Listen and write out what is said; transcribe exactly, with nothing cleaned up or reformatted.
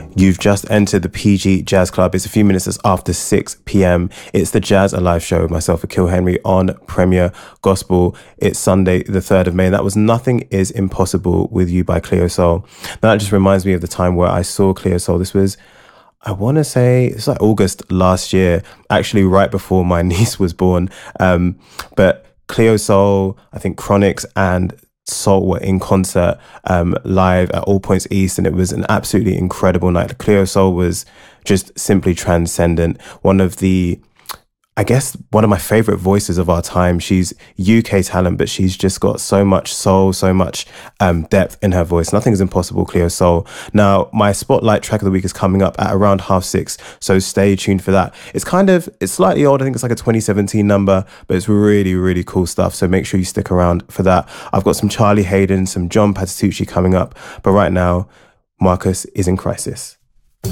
You've just entered the P G Jazz Club. It's a few minutes after six p.m. It's the Jazz Alive show with myself, Akil Henry, on Premier Gospel. It's Sunday, the third of May, and that was Nothing Is Impossible with You by Cleo Sol. Now, that just reminds me of the time where I saw Cleo Sol. This was, I want to say, it's like August last year, actually right before my niece was born. Um, but Cleo Sol, I think Chronixx and Salt were in concert um, live at All Points East, and it was an absolutely incredible night. Cleo Sol was just simply transcendent. One of the, I guess, one of my favorite voices of our time. She's U K talent, but she's just got so much soul, so much um, depth in her voice. Nothing is impossible, Cleo Sol. Now, my Spotlight track of the week is coming up at around half six, so stay tuned for that. It's kind of, it's slightly old. I think it's like a twenty seventeen number, but it's really, really cool stuff. So make sure you stick around for that. I've got some Charlie Hayden, some John Patitucci coming up, but right now, Marcus is in crisis.